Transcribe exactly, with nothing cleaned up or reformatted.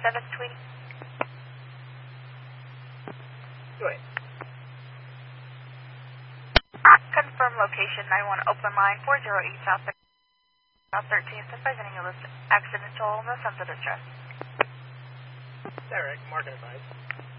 seven, Tweety. Go ahead. Confirm location nine one open line four zero eight South South thirteenth, advising a list accidental no sense of distress. Derek, market advice.